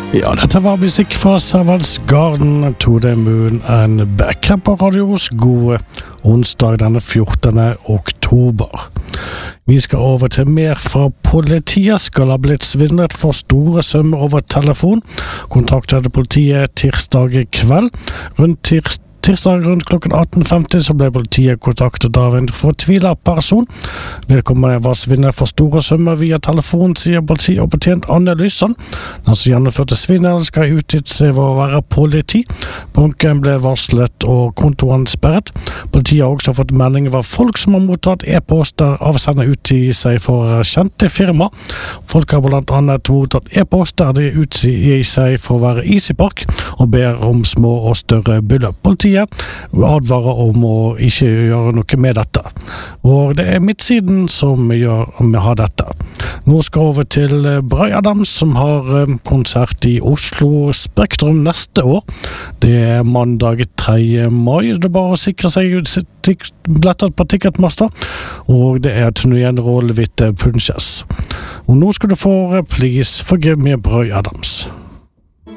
Ja, dette var musikk fra Savage Garden to the Moon and Back her på radios gode onsdag denne 14. oktober. Vi skal over til mer fra politiet. Skal ha blitt svindlet for store summer over telefon. Kontaktet politiet tirsdag kveld. Tirsdag rundt klokken 18.50 så ble politiet kontaktet av en fortvilet person. Vedkommende var svindlet for store summer via telefon, sier politi og betjent Anne Lysson. Den som gjennomførte svindelen skal utgitt seg for å være politi. Banken ble varslet og kontoen sperret. Politiet har også fått melding av folk som har mottatt e-poster avsender utgi seg for kjente firma. Folk har blant annet mottatt e-poster der de utgir seg for å være EasyPark og ber om små og større beløp. Politiet advarer om å ikke gjøre noe med dette. Og det er Midtsiden som har dette. Nå skal vi over til Brøy Adams, som har konsert i Oslo Spektrum neste år. Det er mandag 3. mai. Det er bare å sikre seg billetter på Ticketmaster. Og det er turneen Roll with Punches. Og nå skal du få Please Forgive Me, Brøy Adams.